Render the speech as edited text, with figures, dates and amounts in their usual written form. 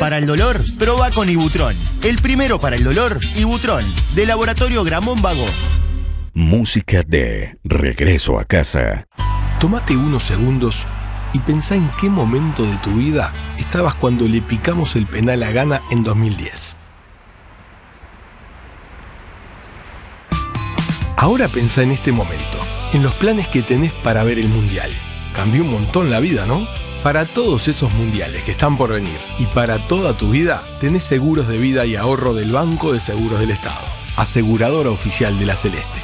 Para el dolor, probá con Ibutrón. El primero para el dolor, Ibutrón, de Laboratorio Gramón Vago. Música de Regreso a Casa. Tómate unos segundos y pensá en qué momento de tu vida estabas cuando le picamos el penal a Ghana en 2010. Ahora pensá en este momento, en los planes que tenés para ver el Mundial. Cambió un montón la vida, ¿no? Para todos esos mundiales que están por venir y para toda tu vida, tenés seguros de vida y ahorro del Banco de Seguros del Estado, aseguradora oficial de la Celeste.